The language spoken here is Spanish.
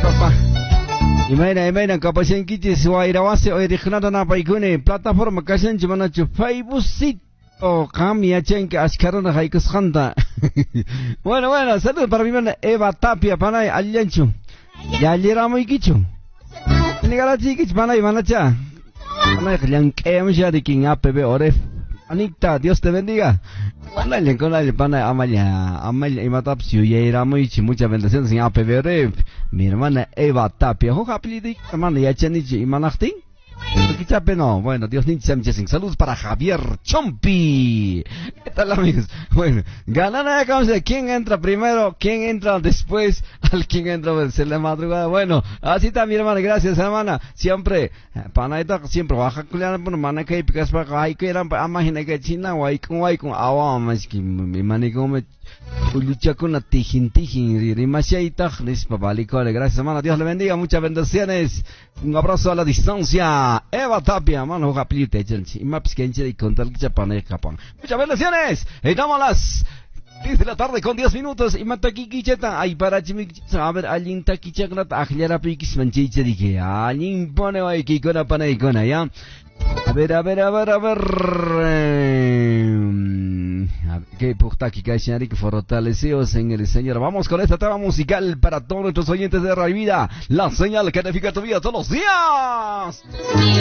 papá. Imagina, kapasyan kichis, wairawase, originado na paikune, plataforma kasan chumanachu, Facebook. Oh, cambia, que ascarona haikus handa. Bueno, saludos para mi hermana Eva Tapia, panay, aliancho. Ya llegamos y quicho. Ni galachi kich panay, manacha. Panay, ya de quien APB Oref. Anita, Dios te bendiga. Panay, panay, Amalia, y matapsio, ya llegamos y muchas bendiciones en APB Oref. Mi hermana Eva Tapia, hoja pili, hermana, ya chanichi, y manachting. No, bueno, Dios ni se saludos para Javier Chompi. ¿Qué tal, amigos? Bueno, ganana de quién entra primero, quién entra después, al quien entra pues, en la madrugada. Bueno, así está mi hermana, gracias hermana. Siempre, panaita siempre baja culiana por mana que picas para hay que eran imagina que china guay con agua más que mi manico me lucha con la tijin rimashaita les papalico. Gracias hermana, Dios le bendiga, muchas bendiciones. Un abrazo a la distancia. Eva Tapia, mano, rapidito, y maps que y contar que chapan capan. Muchas bendiciones. Estamos a las 10 de la tarde con 10 minutos. Y mata aquí quicheta. Ay, para chimi, a ver, alguien taquichagrat, ajliara piquis manchiche, dije, alguien pone ahí que con la pana ya. A ver. Que puta que cae que fortaleceos en el Señor. Vamos con esta tema musical para todos nuestros oyentes de Radio Vida. La señal que edifica tu vida todos los días.